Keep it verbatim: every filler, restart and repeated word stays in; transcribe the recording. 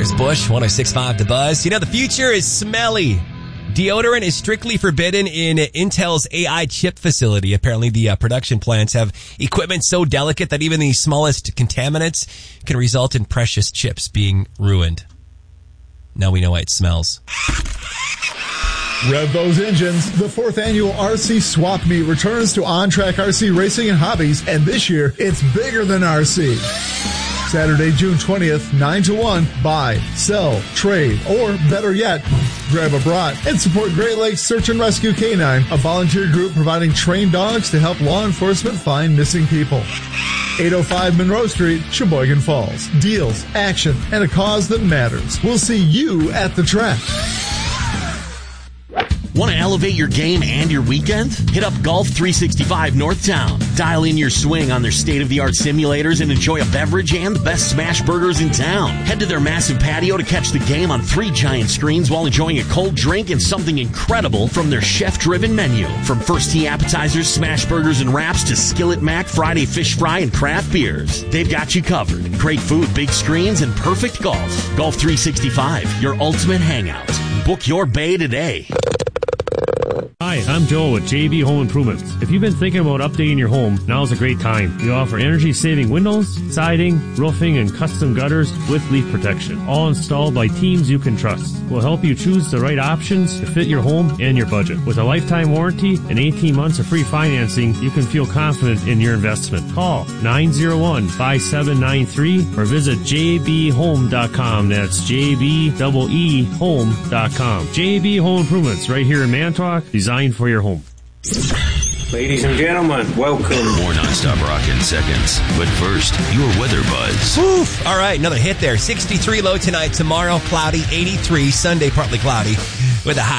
There's Bush, one oh six point five The Buzz. You know, the future is smelly. Deodorant is strictly forbidden in Intel's A I chip facility. Apparently, the uh, production plants have equipment so delicate that even the smallest contaminants can result in precious chips being ruined. Now we know why it smells. Rev those engines. The fourth annual R C Swap Meet returns to On-Track R C Racing and Hobbies, and this year, it's bigger than R C. Saturday, June twentieth, nine to one, buy, sell, trade, or better yet, grab a brat and support Great Lakes Search and Rescue K nine, a volunteer group providing trained dogs to help law enforcement find missing people. eight oh five Monroe Street, Sheboygan Falls. Deals, action, and a cause that matters. We'll see you at the track. Want to elevate your game and your weekend? Hit up Golf three sixty-five Northtown. Dial in your swing on their state-of-the-art simulators and enjoy a beverage and the best smash burgers in town. Head to their massive patio to catch the game on three giant screens while enjoying a cold drink and something incredible from their chef-driven menu. From first tee appetizers, smash burgers and wraps to Skillet Mac, Friday fish fry, and craft beers. They've got you covered. Great food, big screens, and perfect golf. Golf three sixty-five, your ultimate hangout. Book your bay today. Hi, I'm Joe with J B Home Improvements. If you've been thinking about updating your home, now's a great time. We offer energy-saving windows, siding, roofing, and custom gutters with leak protection, all installed by teams you can trust. We'll help you choose the right options to fit your home and your budget. With a lifetime warranty and eighteen months of free financing, you can feel confident in your investment. Call nine oh one, five seven nine three or visit j b home dot com. That's J B E E home dot com. J B Home Improvements right here in Manitowoc, designed for your home. Ladies and gentlemen, welcome. More nonstop rock in seconds. But first, your weather buzz. Oof. All right, another hit there. sixty-three low tonight. Tomorrow, cloudy. eighty-three. Sunday, partly cloudy with a high